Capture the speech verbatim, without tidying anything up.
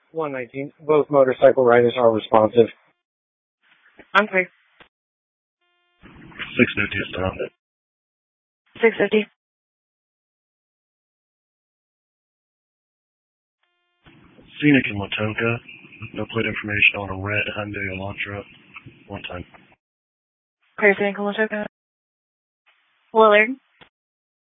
one nineteen. Both motorcycle riders are responsive. I'm free. six fifty is down. six fifty. Scenic in Latoka. No plate information on a red Hyundai Elantra. One time. Clear Scenic in Latoka. Willard.